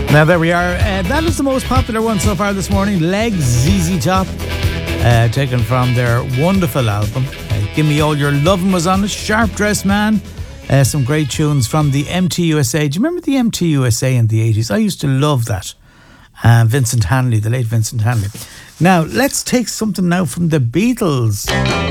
Now there we are. That is the most popular one so far this morning. Legs, ZZ Top, taken from their wonderful album. Give Me All Your Lovin' was on it. Sharp Dressed Man. Some great tunes from the MTUSA. Do you remember the MTUSA in the 80s? I used to love that. Vincent Hanley, the late Vincent Hanley. Now let's take something now from the Beatles.